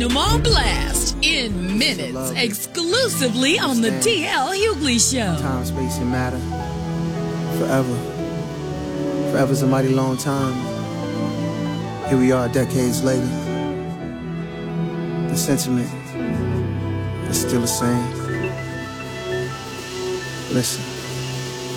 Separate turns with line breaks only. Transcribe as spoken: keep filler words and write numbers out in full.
him on blast in minutes, exclusively on the T L Hughley Show.
Time, space, and matter. Forever. Forever's a mighty long time. Here we are decades later. The sentiment is still the same. Listen.